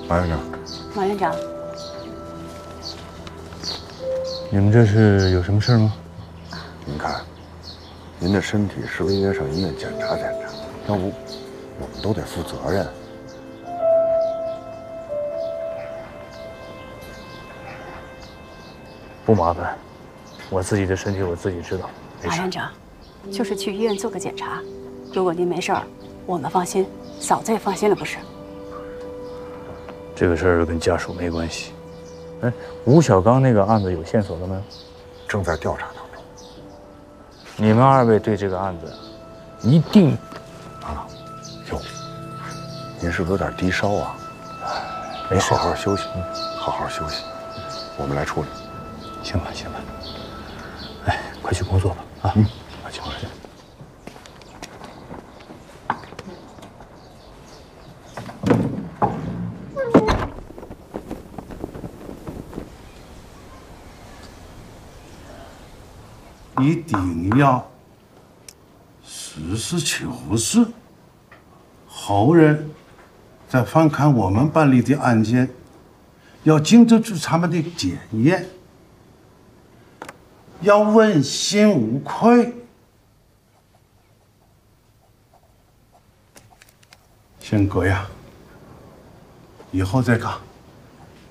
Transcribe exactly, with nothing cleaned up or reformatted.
马院长， 马院长， 你们这是有什么事吗？ 您看，您的身体是不是应该上医院检查检查？要不，我们都得负责任。 不麻烦，我自己的身体我自己知道。 马院长，就是去医院做个检查，如果您没事儿，我们放心，嫂子也放心了，不是？ 这个事儿跟家属没关系。哎，吴小刚那个案子有线索了没有？ 正在调查当中。 你们二位对这个案子一定啊，哟，您是不是有点低烧啊？ 没事， 好好休息，嗯，好好休息，我们来处理。 行吧，行吧。哎，快去工作吧，啊， 嗯， 快去，快去。 一定要实事求是，后人在翻看我们办理的案件，要经得住他们的检验，要问心无愧。宪哥呀，以后再干。